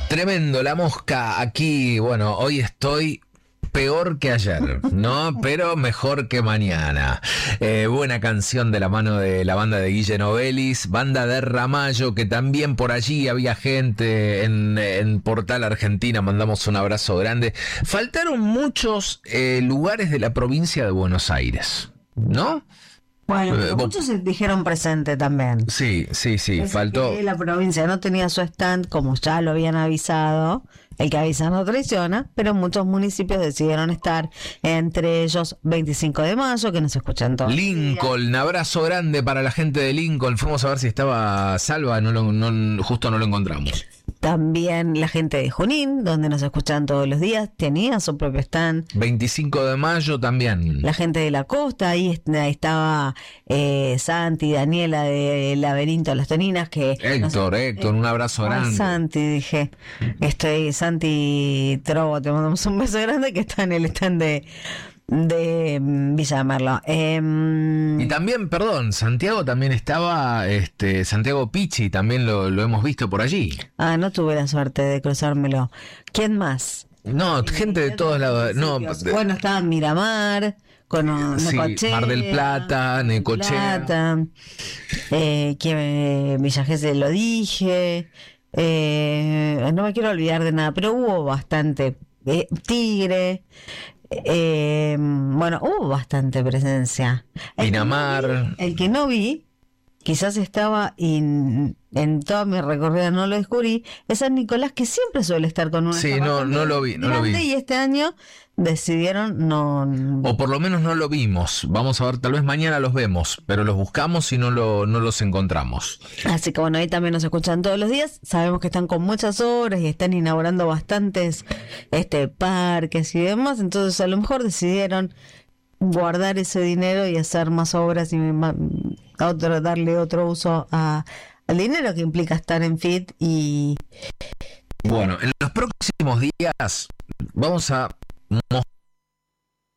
Tremendo, La Mosca aquí. Bueno, hoy estoy peor que ayer, ¿no? Pero mejor que mañana. Buena canción de la mano de la banda de Guille Novelis, banda de Ramallo, que también por allí había gente en Portal Argentina. Mandamos un abrazo grande. Faltaron muchos lugares de la provincia de Buenos Aires, ¿no? Bueno, pero muchos se dijeron presente también. Sí, faltó. La provincia no tenía su stand, como ya lo habían avisado. El que avisa no traiciona, pero muchos municipios decidieron estar, entre ellos 25 de mayo, que nos escuchan todos. Lincoln, abrazo grande para la gente de Lincoln. Fuimos a ver si estaba Salva, justo no lo encontramos. También la gente de Junín, donde nos escuchan todos los días, tenía su propio stand. 25 de mayo también. La gente de la costa, ahí estaba Santi, Daniela de Laberinto de las Toninas, que... Héctor, un abrazo grande. Santi, dije. Santi Trobo, te mandamos un beso grande, que está en el stand de Villa de Merlo. Y también, Santiago también estaba, Santiago Pichi, también lo hemos visto por allí. No tuve la suerte de cruzármelo. ¿Quién más? No, gente de todos lados. No, bueno, estaba Miramar, con Necochea, Mar del Plata, Necochea. Villa Gesell lo dije. No me quiero olvidar de nada, pero hubo bastante. Tigre. Bueno, hubo bastante presencia. Pinamar. El que no vi, quizás estaba en toda mi recorrida, no lo descubrí, es San Nicolás, que siempre suele estar con una... Sí, no lo vi. Y este año decidieron no... O por lo menos no lo vimos. Vamos a ver, tal vez mañana los vemos, pero los buscamos y no los encontramos. Así que bueno, ahí también nos escuchan todos los días. Sabemos que están con muchas obras y están inaugurando bastantes parques y demás. Entonces a lo mejor decidieron guardar ese dinero y hacer más obras y darle otro uso al dinero que implica estar en FIT. Y bueno, en los próximos días vamos a